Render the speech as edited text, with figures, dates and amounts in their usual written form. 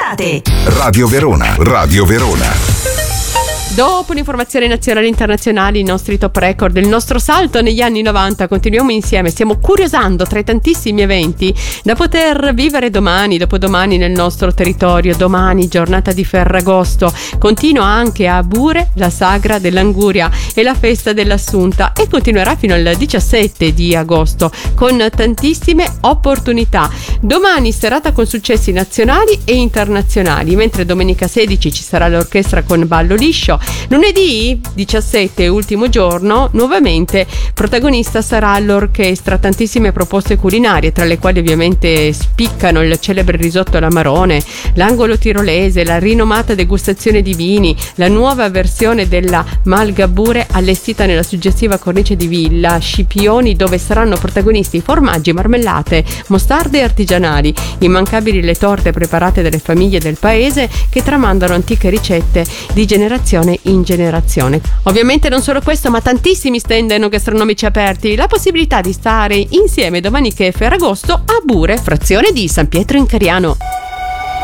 d'estate. Radio Verona, Radio Verona. Dopo l'informazione nazionale e internazionali, i nostri top record, il nostro salto negli anni 90, continuiamo insieme, stiamo curiosando tra i tantissimi eventi da poter vivere domani, dopodomani nel nostro territorio. Domani, giornata di Ferragosto, continua anche a Bure la sagra dell'Anguria e la festa dell'Assunta, e continuerà fino al 17 di agosto con tantissime opportunità. Domani serata con successi nazionali e internazionali, mentre domenica 16 ci sarà l'orchestra con ballo liscio. Lunedì 17, ultimo giorno, nuovamente protagonista sarà l'orchestra, tantissime proposte culinarie, tra le quali ovviamente spiccano il celebre risotto all'amarone, l'angolo tirolese, la rinomata degustazione di vini, la nuova versione della Malga Bure allestita nella suggestiva cornice di Villa Scipioni, dove saranno protagonisti formaggi, marmellate, mostarde artigianali, immancabili le torte preparate dalle famiglie del paese che tramandano antiche ricette di generazione in generazione. Ovviamente non solo questo, ma tantissimi stand enogastronomici aperti, la possibilità di stare insieme domani che è Ferragosto a Bure, frazione di San Pietro in Cariano.